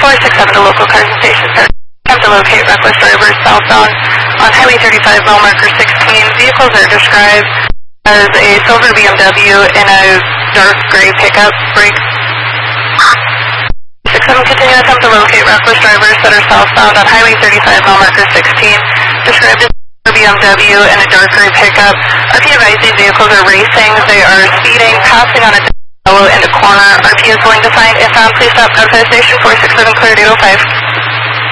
467 to local cars and stations. Attempt to locate reckless drivers southbound on Highway 35, mile marker 16. Vehicles are described as a silver BMW and a dark gray pickup. Brake. 67, continue to attempt to locate reckless drivers that are southbound on Highway 35, mile marker 16. Described as a BMW and a dark gray pickup. RP advised these vehicles are racing. They are speeding, passing on a in the corner. RP is going to find and found. Please stop. Notify station 467 cleared 805.